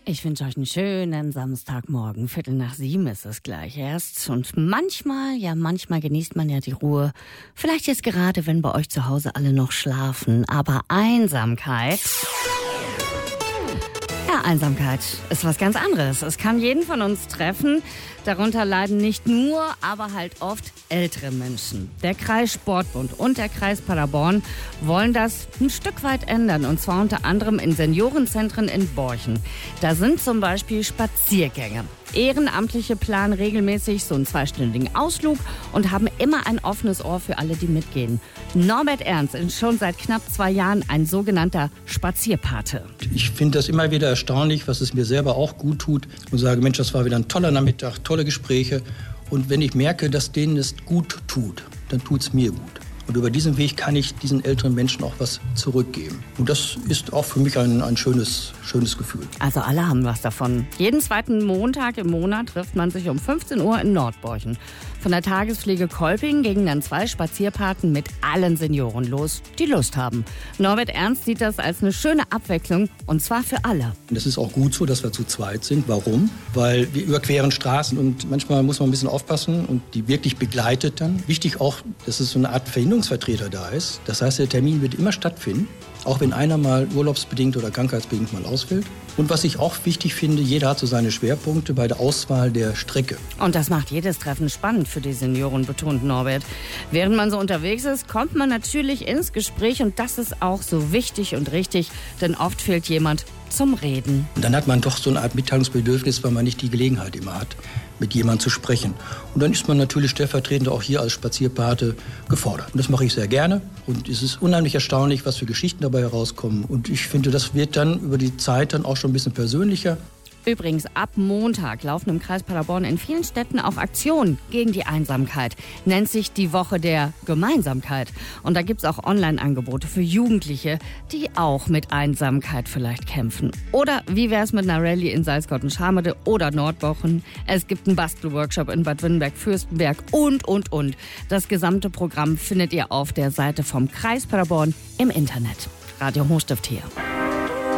Ich wünsche euch einen schönen Samstagmorgen. 6:45 ist es gleich erst. Und manchmal genießt man ja die Ruhe. Vielleicht jetzt gerade, wenn bei euch zu Hause alle noch schlafen. Aber Einsamkeit... Ja, Einsamkeit ist was ganz anderes. Es kann jeden von uns treffen. Darunter leiden nicht nur, aber halt oft ältere Menschen. Der Kreis Sportbund und der Kreis Paderborn wollen das ein Stück weit ändern. Und zwar unter anderem in Seniorenzentren in Borchen. Da sind zum Beispiel Spaziergänge. Ehrenamtliche planen regelmäßig so einen 2-stündigen Ausflug und haben immer ein offenes Ohr für alle, die mitgehen. Norbert Ernst ist schon seit knapp 2 Jahren ein sogenannter Spazierpate. Ich finde das immer wieder erstaunlich, was es mir selber auch gut tut und sage, Mensch, das war wieder ein toller Nachmittag, tolle Gespräche. Und wenn ich merke, dass denen es gut tut, dann tut es mir gut. Und über diesen Weg kann ich diesen älteren Menschen auch was zurückgeben. Und das ist auch für mich ein schönes Gefühl. Also alle haben was davon. Jeden 2. Montag im Monat trifft man sich um 15 Uhr in Nordborchen. Von der Tagespflege Kolping gingen dann 2 Spazierpaten mit allen Senioren los, die Lust haben. Norbert Ernst sieht das als eine schöne Abwechslung, und zwar für alle. Und es ist auch gut so, dass wir zu zweit sind. Warum? Weil wir überqueren Straßen und manchmal muss man ein bisschen aufpassen und die wirklich begleitet dann. Wichtig auch, dass es so eine Art Verhinderungsvertreter da ist. Das heißt, der Termin wird immer stattfinden, auch wenn einer mal urlaubsbedingt oder krankheitsbedingt mal ausfällt. Und was ich auch wichtig finde, jeder hat so seine Schwerpunkte bei der Auswahl der Strecke. Und das macht jedes Treffen spannend für die Senioren, betont Norbert. Während man so unterwegs ist, kommt man natürlich ins Gespräch und das ist auch so wichtig und richtig, denn oft fehlt jemand zum Reden. Und dann hat man doch so eine Art Mitteilungsbedürfnis, weil man nicht die Gelegenheit immer hat, mit jemandem zu sprechen. Und dann ist man natürlich stellvertretend auch hier als Spazierpate gefordert. Und das mache ich sehr gerne. Und es ist unheimlich erstaunlich, was für Geschichten dabei herauskommen. Und ich finde, das wird dann über die Zeit dann auch schon ein bisschen persönlicher. Übrigens, ab Montag laufen im Kreis Paderborn in vielen Städten auch Aktionen gegen die Einsamkeit. Nennt sich die Woche der Gemeinsamkeit. Und da gibt es auch Online-Angebote für Jugendliche, die auch mit Einsamkeit vielleicht kämpfen. Oder wie wäre es mit einer Rallye in Salzgotten-Scharmede oder Nordborchen? Es gibt einen Bastelworkshop in Bad Wünnenberg-Fürstenberg und. Das gesamte Programm findet ihr auf der Seite vom Kreis Paderborn im Internet. Radio Hochstift hier.